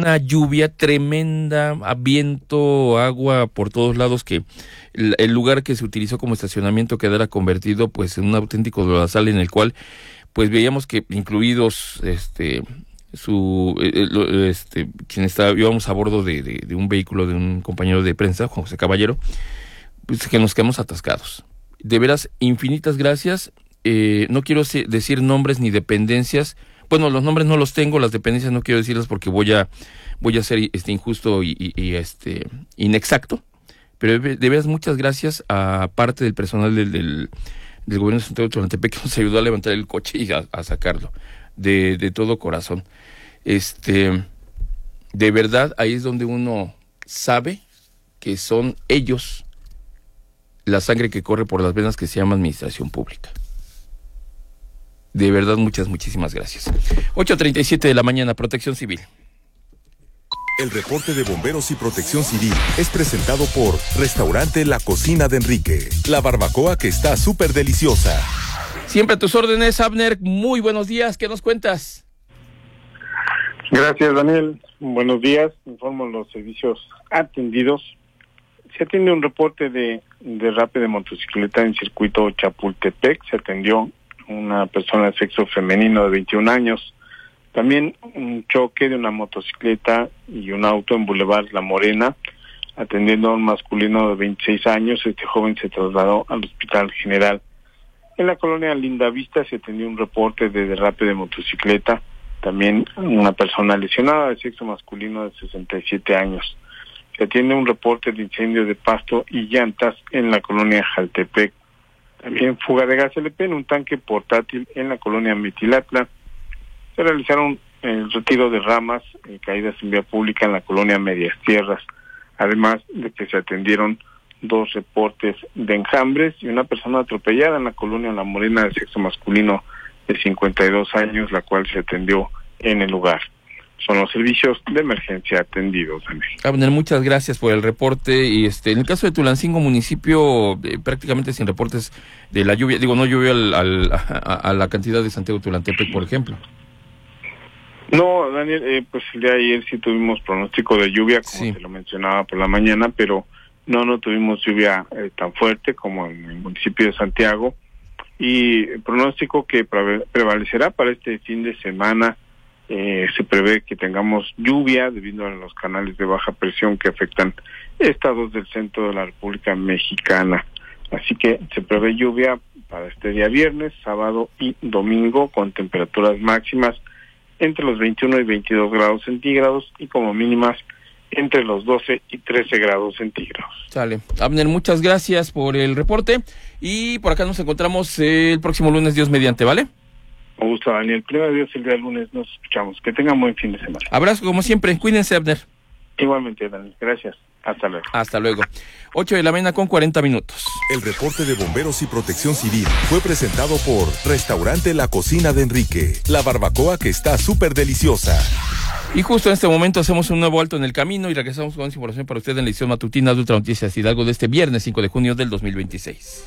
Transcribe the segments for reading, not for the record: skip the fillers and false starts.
una lluvia tremenda, viento, agua por todos lados, que el lugar que se utilizó como estacionamiento quedara convertido pues en un auténtico lodazal, en el cual pues veíamos que incluidos quien íbamos a bordo de un vehículo de un compañero de prensa, Juan José Caballero, pues que nos quedamos atascados. De veras, infinitas gracias. No quiero decir nombres ni dependencias. Bueno, los nombres no los tengo, las dependencias no quiero decirlas porque voy a ser injusto y inexacto. Pero de veras, muchas gracias a parte del personal del gobierno de Santiago Tulantepec, que nos ayudó a levantar el coche y a sacarlo de todo corazón. De verdad, ahí es donde uno sabe que son ellos la sangre que corre por las venas, que se llama administración pública. De verdad, muchísimas gracias. 8:37 de la mañana, Protección Civil. El reporte de Bomberos y Protección Civil es presentado por Restaurante La Cocina de Enrique. La barbacoa que está súper deliciosa. Siempre a tus órdenes, Abner. Muy buenos días. ¿Qué nos cuentas? Gracias, Daniel. Buenos días. Informo los servicios atendidos. Se atiende un reporte de derrape de motocicleta en circuito Chapultepec. Se atendió una persona de sexo femenino de 21 años. También un choque de una motocicleta y un auto en Boulevard La Morena, atendiendo a un masculino de 26 años. Este joven se trasladó al Hospital General. En la colonia Lindavista se atendió un reporte de derrape de motocicleta. También una persona lesionada de sexo masculino de 67 años. Se atiende un reporte de incendio de pasto y llantas en la colonia Jaltepec. También fuga de gas LP en un tanque portátil en la colonia Metilatla. Se realizaron el retiro de ramas caídas en vía pública en la colonia Medias Tierras, además de que se atendieron 2 reportes de enjambres y una persona atropellada en la colonia La Morena de sexo masculino de 52 años, la cual se atendió en el lugar. Son los servicios de emergencia atendidos, Daniel. Abner, muchas gracias por el reporte. Y en el caso de Tulancingo, municipio prácticamente sin reportes de la lluvia, no llovió a la cantidad de Santiago Tulantepec, por ejemplo. No, Daniel, pues el día de ayer sí tuvimos pronóstico de lluvia, como sí te lo mencionaba por la mañana, pero no tuvimos lluvia tan fuerte como en el municipio de Santiago. Y el pronóstico que prevalecerá para este fin de semana, se prevé que tengamos lluvia debido a los canales de baja presión que afectan estados del centro de la República Mexicana. Así que se prevé lluvia para este día viernes, sábado y domingo, con temperaturas máximas entre los 21 y 22 grados centígrados y como mínimas entre los 12 y 13 grados centígrados. Sale. Abner, muchas gracias por el reporte y por acá nos encontramos el próximo lunes, Dios mediante, ¿vale? Me gusta, Daniel. Primero Dios, el día lunes nos escuchamos. Que tengan buen fin de semana. Abrazo como siempre. Cuídense, Abner. Igualmente, Daniel. Gracias. Hasta luego. Hasta luego. 8 de la mañana con 40 minutos. El reporte de Bomberos y Protección Civil fue presentado por Restaurante La Cocina de Enrique. La barbacoa que está súper deliciosa. Y justo en este momento hacemos un nuevo alto en el camino y regresamos con información para usted en la edición matutina de Ultra Noticias Hidalgo de este viernes 5 de junio del 2026.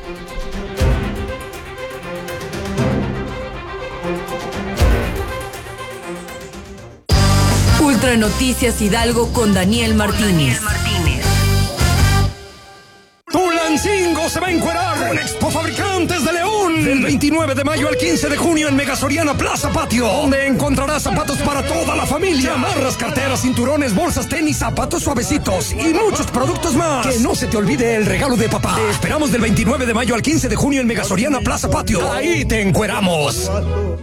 Ultra Noticias Hidalgo con Daniel Martínez. Tulancingo se va a encuerar con Expo Fabricantes de León del 29 de mayo al 15 de junio en Mega Soriana Plaza Patio, donde encontrarás zapatos para toda la familia, chamarras, carteras, cinturones, bolsas, tenis, zapatos suavecitos y muchos productos más. Que no se te olvide el regalo de papá. Te esperamos del 29 de mayo al 15 de junio en Mega Soriana Plaza Patio. Ahí te encueramos.